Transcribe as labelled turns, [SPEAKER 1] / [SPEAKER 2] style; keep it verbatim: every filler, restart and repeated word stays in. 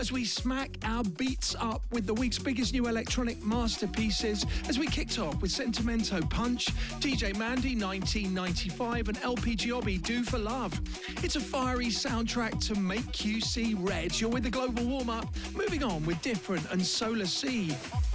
[SPEAKER 1] as we smack our beats up with the week's biggest new electronic masterpieces, as we kicked off with Sentimento Punch, D J Mandy nineteen ninety-five and L P Giobbi Do For Love. It's a fiery soundtrack to make you see red. You're with the Global Warm-Up, moving on with Different and Solar Sea.